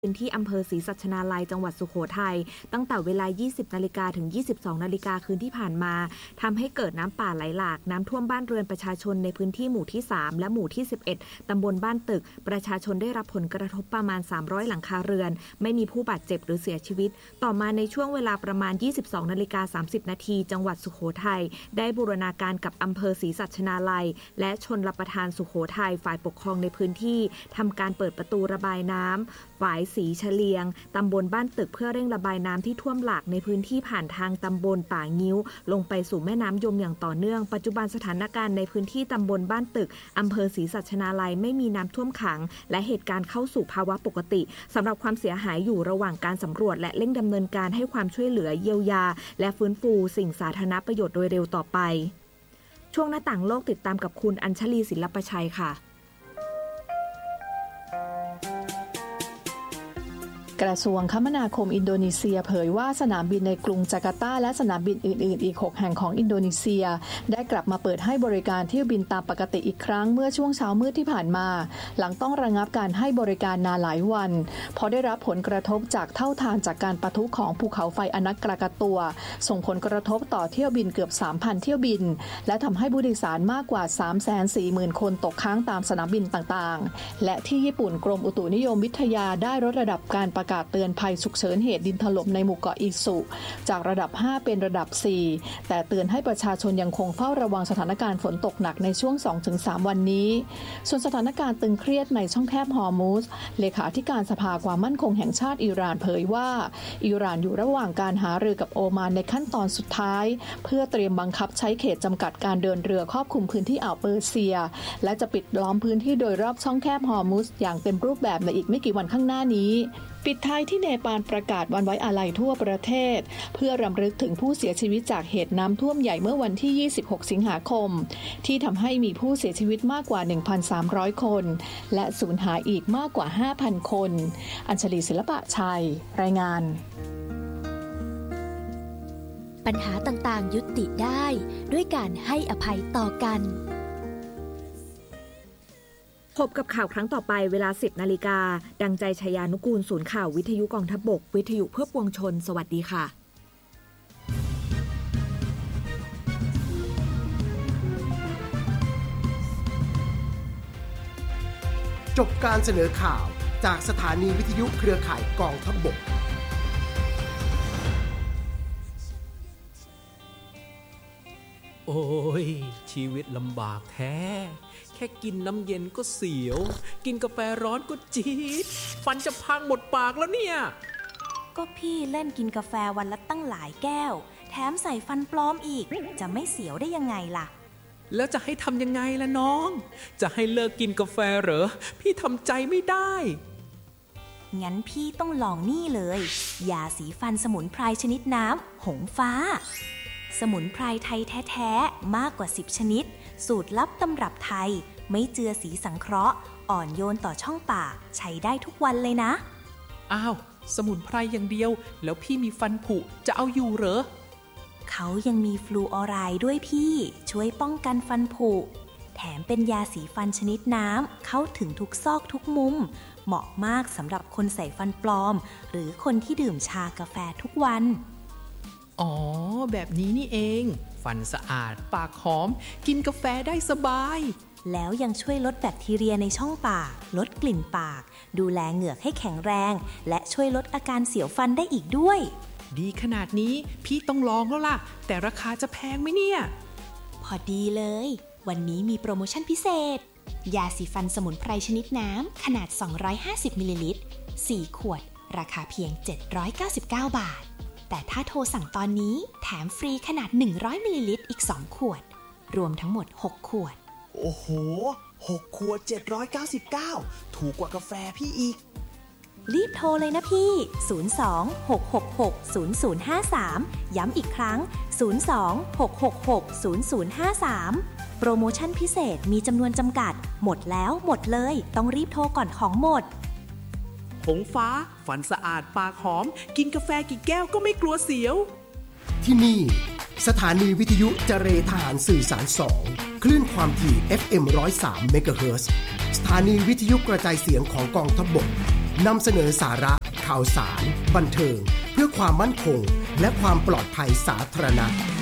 พื้นที่อำเภอศรีสัชนาลัยจังหวัดสุโขทัยตั้งแต่เวลา 20 นาฬิกาถึง 22 นาฬิกาคืนที่ผ่านมาทำให้เกิดน้ำป่าไหลหลากน้ำท่วมบ้านเรือนประชาชนในพื้นที่หมู่ที่ 3 และหมู่ที่ 11 ตำบลบ้านตึกประชาชนได้รับผลกระทบประมาณ 300 หลังคาเรือนไม่มีผู้บาดเจ็บหรือเสียชีวิตต่อมาในช่วงเวลาประมาณ 22 นาฬิกา 30 นาทีจังหวัดสุโขทัยได้บูรณาการกับอำเภอศรีสัชนาลัยและชลประทานสุโขทัยฝ่ายปกครองในพื้นที่ทำการเปิดประตูระบายน้ำฝายสีเฉลียงตำบลบ้านตึกเพื่อเร่งระบายน้ำที่ท่วมหลากในพื้นที่ผ่านทางตำบลป่างิ้วลงไปสู่แม่น้ำยมอย่างต่อเนื่องปัจจุบันสถานการณ์ในพื้นที่ตำบลบ้านตึกอำเภอศรีสัชนาลัยไม่มีน้ำท่วมขังและเหตุการณ์เข้าสู่ภาวะปกติสำหรับความเสียหายอยู่ระหว่างการสำรวจและเร่งดำเนินการให้ความช่วยเหลือเยียวยาและฟื้นฟูสิ่งสาธารณประโยชน์โดยเร็วต่อไปช่วงหน้าต่างโลกติดตามกับคุณอัญชลีศิลปชัยค่ะกระทรวงคมนาคมอินโดนีเซียเผยว่าสนามบินในกรุงจาการ์ตาและสนามบินอื่นๆอีก6แห่งของอินโดนีเซียได้กลับมาเปิดให้บริการเที่ยวบินตามปกติอีกครั้งเมื่อช่วงเช้ามืดที่ผ่านมาหลังต้องระงับการให้บริการนานหลายวันเพราะได้รับผลกระทบจากเท่าทานจากการปะทุของภูเขาไฟอนักกรากาตัวส่งผลกระทบต่อเที่ยวบินเกือบ 3,000 เที่ยวบินและทำให้ผู้โดยสารมากกว่า 340,000 คนตกค้างตามสนามบินต่างๆและที่ญี่ปุ่นกรมอุตุนิยมวิทยาได้ลดระดับการประกาศเตือนภัยฉุกเฉินเหตุดินถล่มในหมู่เกาะอิสุจากระดับ5เป็นระดับ4แต่เตือนให้ประชาชนยังคงเฝ้าระวังสถานการณ์ฝนตกหนักในช่วง 2-3 วันนี้ส่วนสถานการณ์ตึงเครียดในช่องแคบฮอร์มุซเลขาธิการสภาความมั่นคงแห่งชาติอิหร่านเผยว่าอิหร่านอยู่ระหว่างการหารือกับโอมานในขั้นตอนสุดท้ายเพื่อเตรียมบังคับใช้เขตจำกัดการเดินเรือครอบคลุมพื้นที่อ่าวเปอร์เซียและจะปิดล้อมพื้นที่โดยรอบช่องแคบฮอร์มุซอย่างเต็มรูปแบบในอีกไม่กี่วันข้างหน้านี้ปิดท้ายที่เนปาลประกาศวันไว้อาลัยทั่วประเทศเพื่อรำลึกถึงผู้เสียชีวิตจากเหตุน้ำท่วมใหญ่เมื่อวันที่ 26 สิงหาคมที่ทำให้มีผู้เสียชีวิตมากกว่า 1,300 คนและสูญหายอีกมากกว่า 5,000 คนอัญชลีศิลปะชัยรายงานปัญหาต่างๆยุติได้ด้วยการให้อภัยต่อกันพบกับข่าวครั้งต่อไปเวลา 10 นาฬิกาดังใจชยานุกูลศูนย์ข่าววิทยุกองทัพบกวิทยุเพื่อปวงชนสวัสดีค่ะจบการเสนอข่าวจากสถานีวิทยุเครือข่ายกองทัพบกโอ้ยชีวิตลำบากแท้แค่กินน้ำเย็นก็เสียวกินกาแฟร้อนก็จี๊ดฟันจะพังหมดปากแล้วเนี่ยก็พี่เล่นกินกาแฟวันละตั้งหลายแก้วแถมใส่ฟันปลอมอีกจะไม่เสียวได้ยังไงล่ะแล้วจะให้ทำยังไงล่ะน้องจะให้เลิกกินกาแฟเหรอพี่ทำใจไม่ได้งั้นพี่ต้องลองนี่เลยยาสีฟันสมุนไพรชนิดน้ำหงฟ้าสมุนไพรไทยแท้ๆมากกว่า10ชนิดสูตรลับตำรับไทยไม่เจือสีสังเคราะห์อ่อนโยนต่อช่องปากใช้ได้ทุกวันเลยนะอ้าวสมุนไพรอย่างเดียวแล้วพี่มีฟันผุจะเอาอยู่เหรอเขายังมีฟลูออไรด์ด้วยพี่ช่วยป้องกันฟันผุแถมเป็นยาสีฟันชนิดน้ำเข้าถึงทุกซอกทุกมุมเหมาะมากสำหรับคนใส่ฟันปลอมหรือคนที่ดื่มชากาแฟทุกวันอ๋อแบบนี้นี่เองฟันสะอาดปากหอมกินกาแฟได้สบายแล้วยังช่วยลดแบคทีเรียในช่องปากลดกลิ่นปากดูแลเหงือกให้แข็งแรงและช่วยลดอาการเสียวฟันได้อีกด้วยดีขนาดนี้พี่ต้องลองแล้วล่ะแต่ราคาจะแพงไหมเนี่ยพอดีเลยวันนี้มีโปรโมชั่นพิเศษยาสีฟันสมุนไพรชนิดน้ำขนาด250มิลลิลิตร4ขวดราคาเพียง799 บาทแต่ถ้าโทรสั่งตอนนี้แถมฟรีขนาด100มิลลิลิตรอีก2ขวดรวมทั้งหมด6ขวดโอ้โห6ขวด799ถูกกว่ากาแฟพี่อีกรีบโทรเลยนะพี่02-666-0053ย้ำอีกครั้ง02-666-0053โปรโมชั่นพิเศษมีจำนวนจำกัดหมดแล้วหมดเลยต้องรีบโทรก่อนของหมดหงฟ้าฟันสะอาดปากหอมกินกาแฟกี่แก้วก็ไม่กลัวเสียวที่นี่สถานีวิทยุเจรทหารสื่อสาร2คลื่นความถี่ FM 103 เมกะเฮิรตซ์สถานีวิทยุกระจายเสียงของกองทัพบกนำเสนอสาระข่าวสารบันเทิงเพื่อความมั่นคงและความปลอดภัยสาธารณะ